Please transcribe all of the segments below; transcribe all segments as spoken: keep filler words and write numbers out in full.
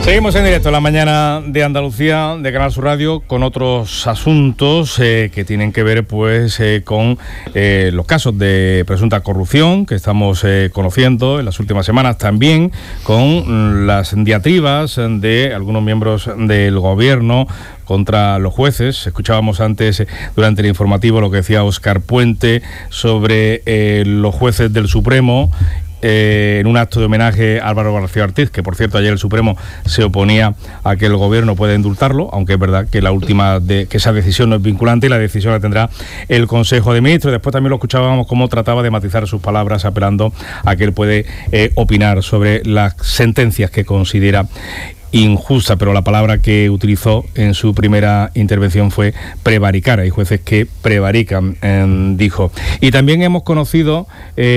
Seguimos en directo en la mañana de Andalucía de Canal Sur Radio con otros asuntos eh, que tienen que ver pues eh, con eh, los casos de presunta corrupción que estamos eh, conociendo en las últimas semanas, también con las diatribas de algunos miembros del gobierno contra los jueces. Escuchábamos antes eh, durante el informativo lo que decía Óscar Puente sobre eh, los jueces del Supremo. Eh, en un acto de homenaje a Álvaro García Ortiz, que por cierto ayer el Supremo se oponía a que el gobierno pueda indultarlo, aunque es verdad que la última de, que esa decisión no es vinculante y la decisión la tendrá el Consejo de Ministros. Después también lo escuchábamos cómo trataba de matizar sus palabras, apelando a que él puede eh, opinar sobre las sentencias que considera injusta, pero la palabra que utilizó en su primera intervención fue prevaricar. Hay jueces que prevarican, eh, dijo. Y también hemos conocido,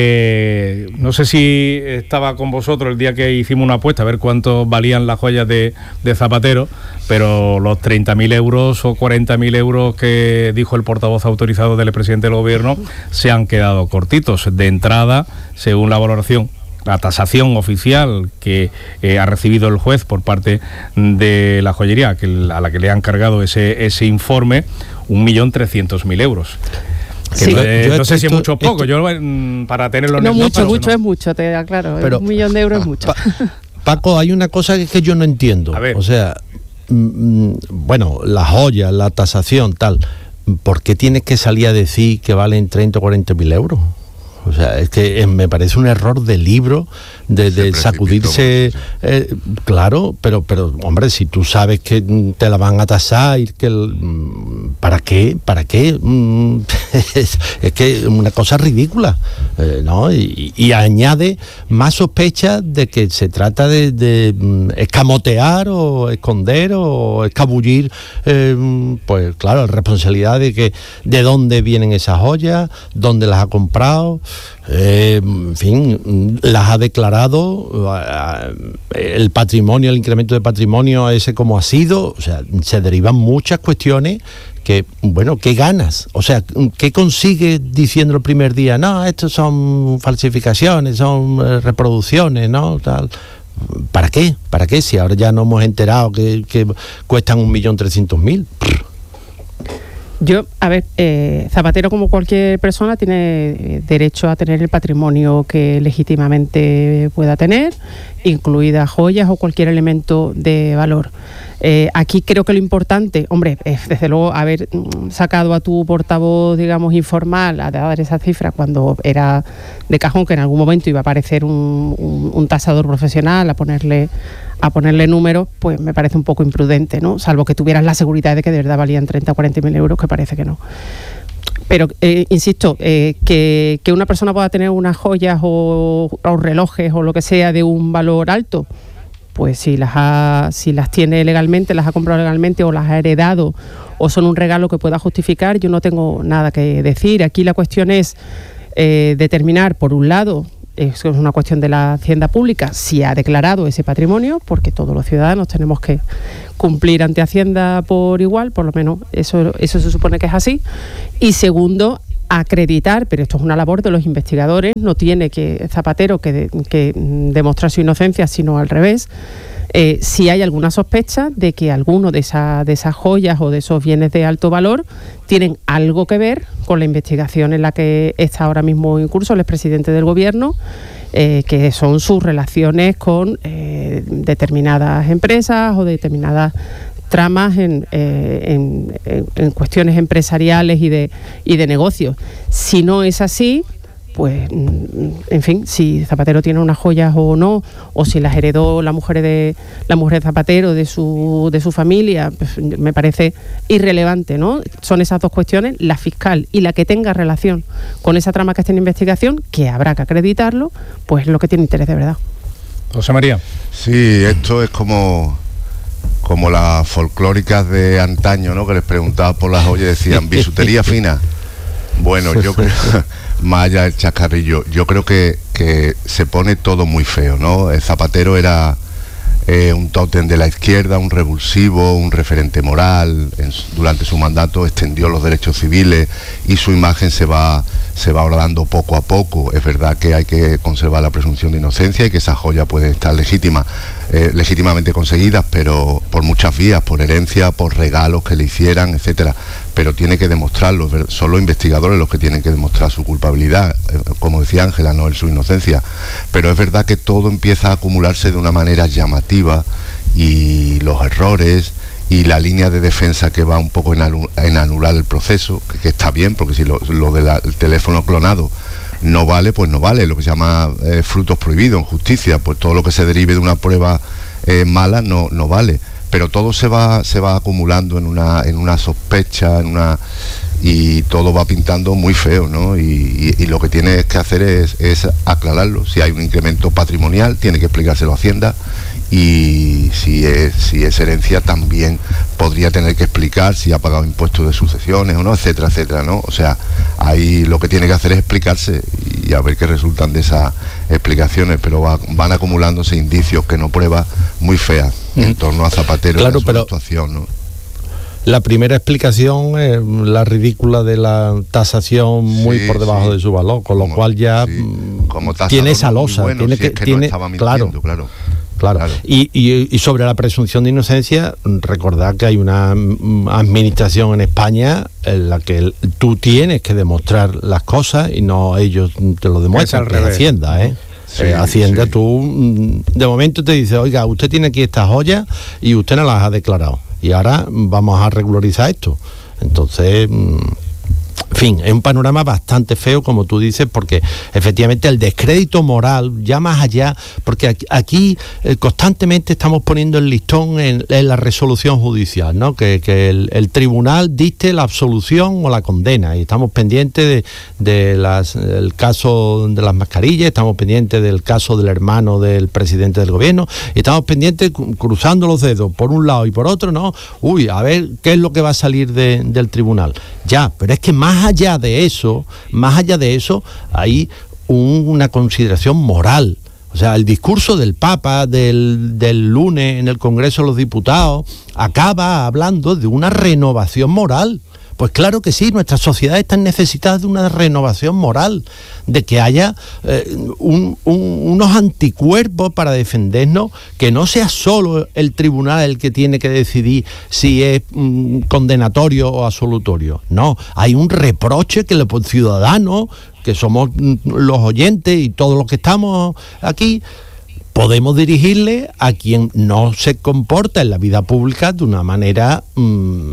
eh, no sé si estaba con vosotros el día que hicimos una apuesta a ver cuánto valían las joyas de, de Zapatero, pero los treinta mil euros o cuarenta mil euros que dijo el portavoz autorizado del presidente del gobierno se han quedado cortitos. De entrada, según la valoración, la tasación oficial que eh, ha recibido el juez por parte de la joyería, que, a la que le han cargado ese, ese informe, un millón trescientos mil euros. Que sí, no, es, yo no sé si es mucho o poco, esto, yo mm, para tenerlo... No, en mucho, no, mucho no. es mucho, te da claro, pero, un millón de euros es mucho. Pa, Paco, hay una cosa que, que yo no entiendo. A ver. O sea, mm, bueno, la joya, la tasación, tal, ¿por qué tienes que salir a decir que valen treinta o cuarenta mil euros? O sea, es que eh, me parece un error de libro, de, de sacudirse, eh, claro, pero, pero, hombre, si tú sabes que te la van a tasar, y que el, ¿para qué? ¿Para qué? es, es que es una cosa ridícula, eh, ¿no? Y, y añade más sospecha de que se trata de, de escamotear o esconder o escabullir, eh, pues claro, la responsabilidad de que de dónde vienen esas joyas, dónde las ha comprado. Eh, en fin, las ha declarado, el patrimonio, el incremento de patrimonio ese como ha sido, o sea, se derivan muchas cuestiones que, bueno, ¿qué ganas? O sea, ¿qué consigues diciendo el primer día? No, estos son falsificaciones, son eh, reproducciones, ¿no? Tal. ¿Para qué? ¿Para qué? Si ahora ya nos hemos enterado que, que cuestan un millón trescientos mil. Yo, a ver, eh, Zapatero, como cualquier persona, tiene derecho a tener el patrimonio que legítimamente pueda tener, incluidas joyas o cualquier elemento de valor. Eh, aquí creo que lo importante, hombre, es desde luego haber sacado a tu portavoz, digamos, informal a dar esa cifra cuando era de cajón que en algún momento iba a aparecer un, un, un tasador profesional a ponerle a ponerle números, pues me parece un poco imprudente, ¿no? Salvo que tuvieras la seguridad de que de verdad valían treinta o cuarenta mil euros, que parece que no. Pero, eh, insisto, eh, que, que una persona pueda tener unas joyas o, o relojes o lo que sea de un valor alto, pues si las ha, si las tiene legalmente, las ha comprado legalmente o las ha heredado o son un regalo que pueda justificar, yo no tengo nada que decir. Aquí la cuestión es eh, determinar, por un lado, es una cuestión de la Hacienda Pública, si ha declarado ese patrimonio, porque todos los ciudadanos tenemos que cumplir ante Hacienda por igual, por lo menos eso, eso se supone que es así. Y segundo, acreditar, pero esto es una labor de los investigadores, no tiene que Zapatero que, de, que demostrar su inocencia, sino al revés. Eh, si hay alguna sospecha de que alguno de, esa, de esas joyas o de esos bienes de alto valor tienen algo que ver con la investigación en la que está ahora mismo en curso el expresidente del gobierno, eh, que son sus relaciones con eh, determinadas empresas o determinadas tramas en, eh, en, en, en cuestiones empresariales y de, y de negocios. Si no es así, pues, en fin, si Zapatero tiene unas joyas o no, o si las heredó la mujer de la mujer de Zapatero de su de su familia, pues me parece irrelevante, ¿no? Son esas dos cuestiones, la fiscal y la que tenga relación con esa trama que está en investigación, que habrá que acreditarlo, pues lo que tiene interés de verdad. José María. Sí, esto es como como las folclóricas de antaño, ¿no? Que les preguntaba por las joyas y decían, bisutería fina. Bueno, yo creo, más allá del chascarrillo, yo creo que, que se pone todo muy feo, ¿no? El Zapatero era eh, un tótem de la izquierda, un revulsivo, un referente moral. En, durante su mandato extendió los derechos civiles y su imagen se va, se va dando poco a poco. Es verdad que hay que conservar la presunción de inocencia y que esa joya puede estar legítima, eh, legítimamente conseguidas, pero por muchas vías, por herencia, por regalos que le hicieran, etcétera. Pero tiene que demostrarlo, son los investigadores los que tienen que demostrar su culpabilidad, eh, como decía Ángela, no su inocencia. Pero es verdad que todo empieza a acumularse de una manera llamativa, y los errores y la línea de defensa que va un poco en, anu en anular el proceso, que, que está bien, porque si lo, lo del teléfono clonado no vale, pues no vale, lo que se llama eh, frutos prohibidos en justicia, pues todo lo que se derive de una prueba eh, mala no, no vale, pero todo se va, se va acumulando en una, en una sospecha, en una... y todo va pintando muy feo, ¿no? Y, y, y lo que tiene que hacer es, es aclararlo. Si hay un incremento patrimonial, tiene que explicárselo a Hacienda, y si es, si es herencia, también podría tener que explicar si ha pagado impuestos de sucesiones o no, etcétera, etcétera, ¿no? O sea, ahí lo que tiene que hacer es explicarse y a ver qué resultan de esas explicaciones, pero va, van acumulándose indicios que no prueba muy feas mm. en torno a Zapatero, claro, y a su pero... actuación, ¿no? La primera explicación es la ridícula de la tasación muy sí, por debajo sí. de su valor, con lo como, cual ya sí. como tiene esa losa, bueno, tiene si que, es que tiene, no estaba mintiendo, claro, claro. Claro. claro. Y, y, y sobre la presunción de inocencia, recordad que hay una administración en España en la que tú tienes que demostrar las cosas y no ellos te lo demuestran, que es Hacienda, ¿eh? Sí, eh, Hacienda, sí. Tú de momento te dice, oiga, usted tiene aquí estas joyas y usted no las ha declarado. Y ahora vamos a regularizar esto. Entonces, en fin, es un panorama bastante feo, como tú dices, porque efectivamente el descrédito moral, ya más allá, porque aquí, aquí eh, constantemente estamos poniendo el listón en, en la resolución judicial, ¿no? Que, que el, el tribunal dicte la absolución o la condena, y estamos pendientes de, de las, el caso de las mascarillas, estamos pendientes del caso del hermano del presidente del gobierno, y estamos pendientes, cruzando los dedos por un lado y por otro, ¿no? Uy, a ver qué es lo que va a salir de, del tribunal. Ya, pero es que más allá de eso, más allá de eso, hay un, una consideración moral. O sea, el discurso del Papa del, del lunes en el Congreso de los Diputados acaba hablando de una renovación moral. Pues claro que sí, nuestras sociedades están necesitadas de una renovación moral, de que haya eh, un, un, unos anticuerpos para defendernos, que no sea solo el tribunal el que tiene que decidir si es mm, condenatorio o absolutorio. No, hay un reproche que los ciudadanos, que somos mm, los oyentes y todos los que estamos aquí, podemos dirigirle a quien no se comporta en la vida pública de una manera mmm,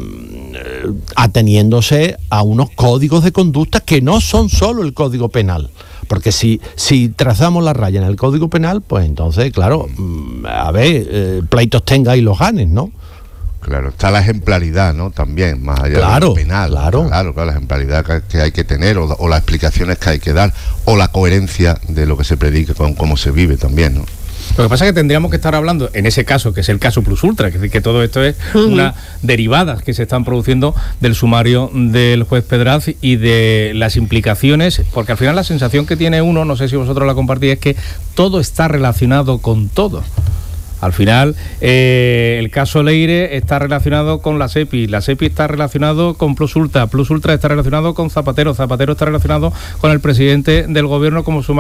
ateniéndose a unos códigos de conducta que no son solo el Código Penal. Porque si, si trazamos la raya en el Código Penal, pues entonces, claro, mmm, a ver, eh, pleitos tenga y los ganes, ¿no? Claro, está la ejemplaridad, ¿no? También, más allá claro, de lo penal. Claro, claro, claro, la ejemplaridad que, que hay que tener, o, o las explicaciones que hay que dar, o la coherencia de lo que se predica con cómo se vive también, ¿no? Lo que pasa es que tendríamos que estar hablando, en ese caso, que es el caso Plus Ultra, que, que todo esto es uh-huh. una derivadas que se están produciendo del sumario del juez Pedraz y de las implicaciones, porque al final la sensación que tiene uno, no sé si vosotros la compartís, es que todo está relacionado con todo. Al final, eh, el caso Leire está relacionado con la SEPI, la SEPI está relacionado con Plus Ultra, Plus Ultra está relacionado con Zapatero, Zapatero está relacionado con el presidente del gobierno como su